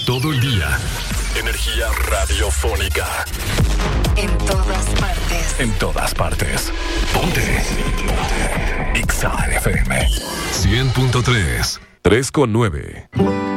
todo el día. Energía radiofónica. En todas partes. En todas partes. Ponte. Exa FM 100.3. 3.9.